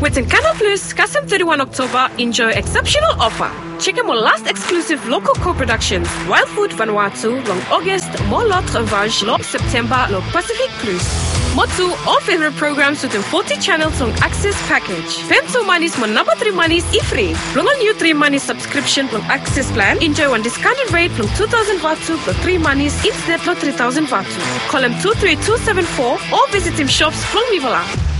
With Canal Plus, custom 31 October, enjoy exceptional offer. Check out my last exclusive local co-productions. Wild Food Vanuatu, long August, more Lot Ravage, long September, long Pacific Plus. Motu, all favorite programs within 40 channels on Access Package. Pay 2 monies, my number 3 monies, free. Long on new 3 money subscription from Access Plan. Enjoy one discounted rate from 2,000 Vatu for 3 monies, instead for 3,000 Vatu. Call him 23274 or visit him shops from Vivala.